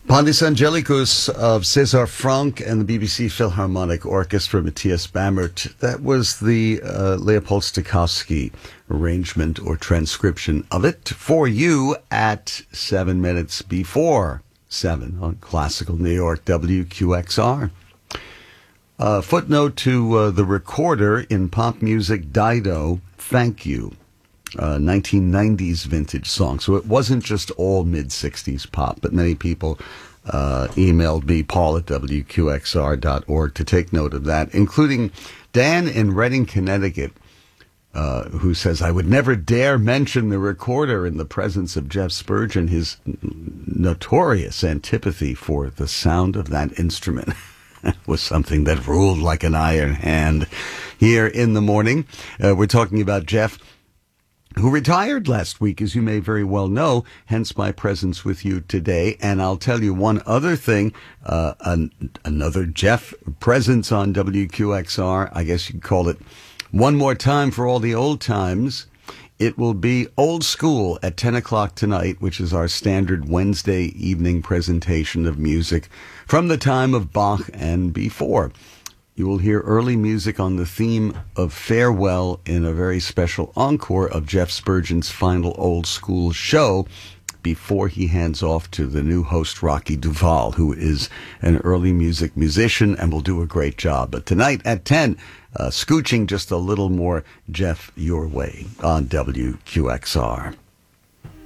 Pandis Angelicus of César Franck and the BBC Philharmonic Orchestra, Matthias Bammert. That was the Leopold Stokowski arrangement or transcription of it for you at 7 minutes before 7 on Classical New York WQXR. Footnote to the recorder in pop music, Dido, Thank You. 1990s vintage song. So it wasn't just all mid-60s pop, but many people emailed me, Paul at WQXR.org, to take note of that, including Dan in Reading, Connecticut, who says, I would never dare mention the recorder in the presence of Jeff Spurgeon, his notorious antipathy for the sound of that instrument. Was something that ruled like an iron hand here in the morning. We're talking about Jeff, who retired last week, as you may very well know, hence my presence with you today. And I'll tell you one other thing, another Jeff presence on WQXR. I guess you could call it one more time for all the old times. It will be Old School at 10 o'clock tonight, which is our standard Wednesday evening presentation of music from the time of Bach and before. You will hear early music on the theme of Farewell in a very special encore of Jeff Spurgeon's final Old School show before he hands off to the new host, Rocky Duvall, who is an early music musician and will do a great job. But tonight at 10, scooching just a little more Jeff your way on WQXR.